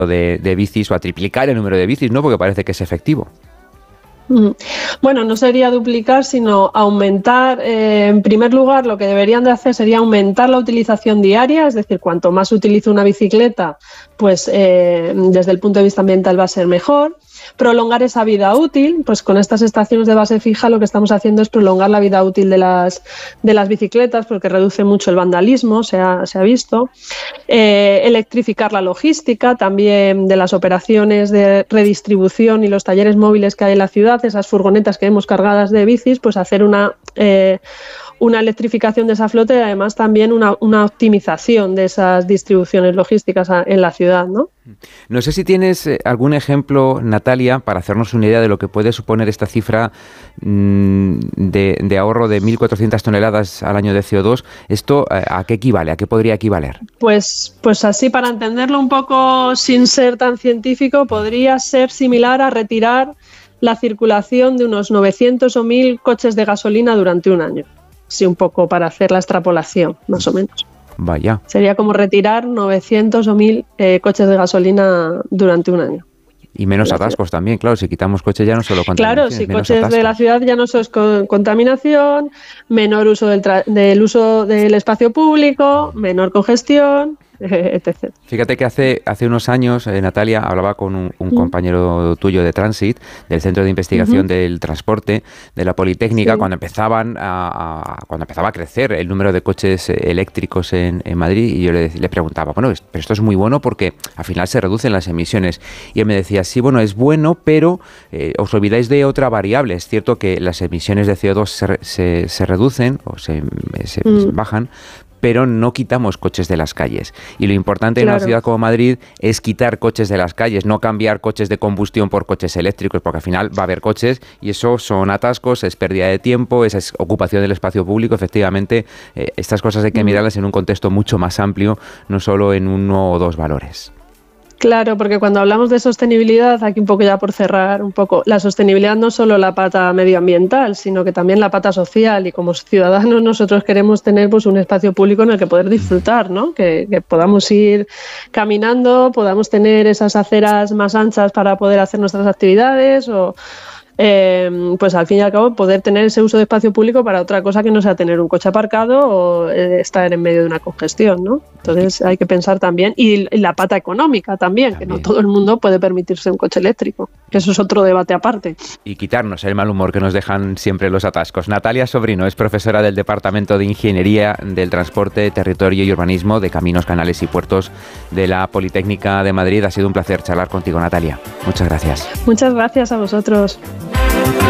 de bicis o a triplicar el número de bicis, ¿no? Porque parece que es efectivo. Bueno, no sería duplicar, sino aumentar. En primer lugar, lo que deberían de hacer sería aumentar la utilización diaria, es decir, cuanto más utilice una bicicleta, pues desde el punto de vista ambiental va a ser mejor. Prolongar esa vida útil, pues con estas estaciones de base fija lo que estamos haciendo es prolongar la vida útil de las bicicletas, porque reduce mucho el vandalismo, se ha visto. Electrificar la logística también de las operaciones de redistribución y los talleres móviles que hay en la ciudad, esas furgonetas que vemos cargadas de bicis, pues hacer una electrificación de esa flota y además también una optimización de esas distribuciones logísticas en la ciudad, ¿no? No sé si tienes algún ejemplo, Natalia, para hacernos una idea de lo que puede suponer esta cifra de ahorro de 1.400 toneladas al año de CO2. ¿Esto a qué equivale? ¿A qué podría equivaler? Pues así, para entenderlo un poco sin ser tan científico, podría ser similar a retirar la circulación de unos 900 o 1.000 coches de gasolina durante un año. Sí, un poco para hacer la extrapolación, más o menos. Vaya. Sería como retirar 900 o 1.000 coches de gasolina durante un año. Y menos atascos también, claro, si quitamos coches ya no solo contaminación. Claro, si coches atascos de la ciudad ya no solo es contaminación, menor uso del uso del espacio público, menor congestión, etc. Fíjate que hace unos años, Natalia, hablaba con un compañero tuyo de Transit, del Centro de Investigación del Transporte, de la Politécnica, cuando empezaba a crecer el número de coches eléctricos en Madrid, y yo le preguntaba, bueno, pero esto es muy bueno porque al final se reducen las emisiones. Y él me decía, sí, bueno, es bueno, pero os olvidáis de otra variable. Es cierto que las emisiones de CO2 se reducen o se bajan, pero no quitamos coches de las calles. Y lo importante en una ciudad como Madrid es quitar coches de las calles, no cambiar coches de combustión por coches eléctricos, porque al final va a haber coches y eso son atascos, es pérdida de tiempo, esa es ocupación del espacio público. Efectivamente, estas cosas hay que mirarlas en un contexto mucho más amplio, no solo en uno o dos valores. Claro, porque cuando hablamos de sostenibilidad, aquí un poco ya por cerrar un poco, la sostenibilidad no solo la pata medioambiental, sino que también la pata social, y como ciudadanos nosotros queremos tener pues un espacio público en el que poder disfrutar, ¿no? Que podamos ir caminando, podamos tener esas aceras más anchas para poder hacer nuestras actividades o pues al fin y al cabo poder tener ese uso de espacio público para otra cosa que no sea tener un coche aparcado o estar en medio de una congestión, ¿no? Entonces hay que pensar también, y la pata económica también, que no todo el mundo puede permitirse un coche eléctrico, que eso es otro debate aparte. Y quitarnos el mal humor que nos dejan siempre los atascos. Natalia Sobrino es profesora del Departamento de Ingeniería del Transporte, Territorio y Urbanismo de Caminos, Canales y Puertos de la Politécnica de Madrid. Ha sido un placer charlar contigo, Natalia. Muchas gracias. Muchas gracias a vosotros.